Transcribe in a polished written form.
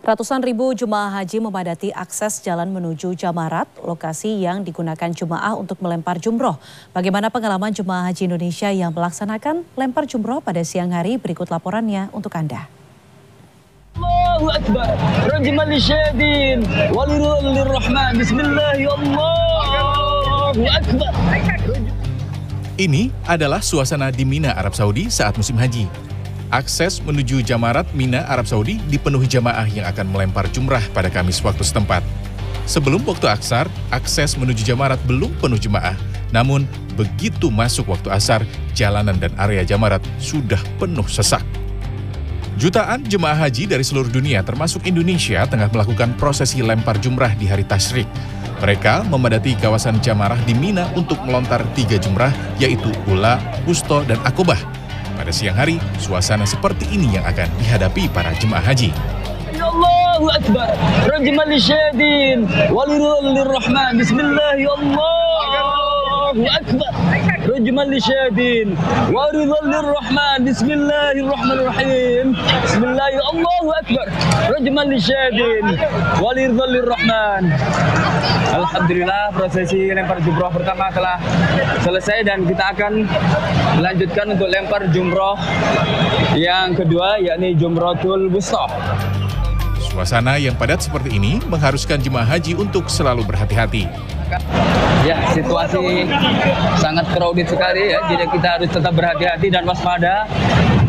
Ratusan ribu jemaah haji memadati akses jalan menuju Jamarat, lokasi yang digunakan jemaah untuk melempar jumroh. Bagaimana pengalaman jemaah haji Indonesia yang melaksanakan lempar jumroh pada siang hari? Berikut laporannya untuk Anda. Allahu Akbar, rajman lisyadin, walirrahman, bismillah, Allahu Akbar. Ini adalah suasana di Mina, Arab Saudi saat musim haji. Akses menuju Jamarat Mina, Arab Saudi dipenuhi jamaah yang akan melempar jumrah pada Kamis waktu setempat. Sebelum waktu Asar, akses menuju Jamarat belum penuh jemaah. Namun, begitu masuk waktu Asar, jalanan dan area Jamarat sudah penuh sesak. Jutaan jemaah haji dari seluruh dunia termasuk Indonesia tengah melakukan prosesi lempar jumrah di hari Tasyrik. Mereka memadati kawasan Jamarat di Mina untuk melontar 3 jumrah, yaitu Ula, Wusto, dan Aqobah. Pada siang hari, suasana seperti ini yang akan dihadapi para jemaah haji. Allahu Akbar, rajman lisyadin, walirrahman, bismillah, Allahu Akbar. Rajman lisyadin, walirrahman, bismillahirrahmanirrahim. Bismillah, Allahu Akbar. Rajman lisyadin, walirrahman. Alhamdulillah, prosesi lempar jumroh pertama telah selesai dan kita akan melanjutkan untuk lempar jumroh yang kedua, yakni Jumratul Wusta. Suasana yang padat seperti ini mengharuskan jemaah haji untuk selalu berhati-hati. Ya, situasi sangat crowded sekali ya, jadi kita harus tetap berhati-hati dan waspada